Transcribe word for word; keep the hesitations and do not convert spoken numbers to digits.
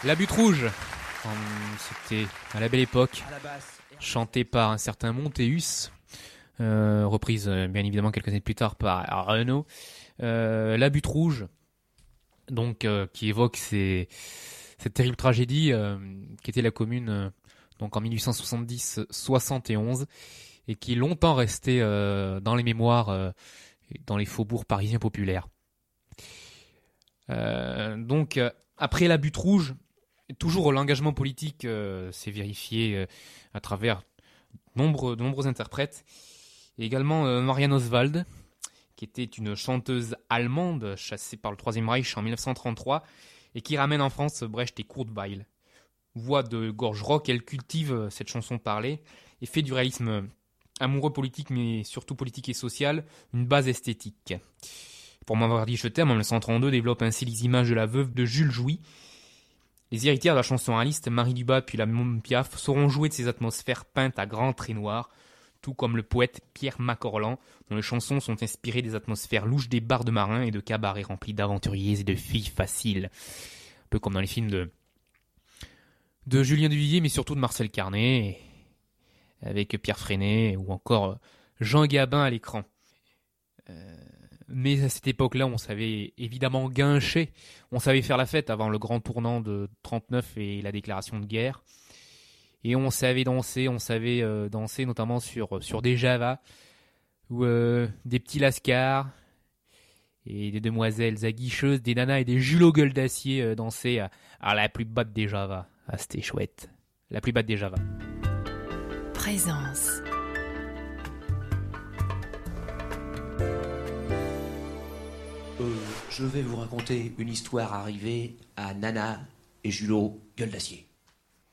La Butte Rouge, c'était à la belle époque, chanté par un certain Montéus, euh, reprise bien évidemment quelques années plus tard par Renaud. Euh, La Butte Rouge, donc euh, qui évoque ces, cette terrible tragédie euh, qui était la commune euh, donc en mille huit cent soixante-dix soixante et onze et qui est longtemps restée euh, dans les mémoires, euh, dans les faubourgs parisiens populaires. Euh, donc euh, après La Butte Rouge, toujours l'engagement politique euh, s'est vérifié euh, à travers nombre, de nombreux interprètes. Et également euh, Marianne Oswald, qui était une chanteuse allemande chassée par le Troisième Reich en mille neuf cent trente-trois et qui ramène en France Brecht et Kurt Weill. Voix de gorge rock, elle cultive cette chanson parlée et fait du réalisme amoureux politique, mais surtout politique et social, une base esthétique. Pour m'avoir dit je t'aime, en mille neuf cent trente-deux, développe ainsi les images de la veuve de Jules Jouy. Les héritières de la chanson réaliste, Marie Dubas puis la Môme Piaf, sauront jouer de ces atmosphères peintes à grands traits noirs, tout comme le poète Pierre Macorlan, dont les chansons sont inspirées des atmosphères louches des bars de marins et de cabarets remplis d'aventuriers et de filles faciles. Un peu comme dans les films de, de Julien Duvivier, mais surtout de Marcel Carné, avec Pierre Freinet ou encore Jean Gabin à l'écran. Euh... Mais à cette époque-là, on savait évidemment guincher, on savait faire la fête avant le grand tournant de trente-neuf et la déclaration de guerre. Et on savait danser, on savait euh, danser notamment sur, sur des Java, ou euh, des petits lascars, et des demoiselles aguicheuses, des nanas et des julots gueules d'acier euh, dansaient à, à la plus batte des Java. Ah, c'était chouette. La plus batte des Java. Présence. Euh, je vais vous raconter une histoire arrivée à Nana et Julot, gueule d'acier.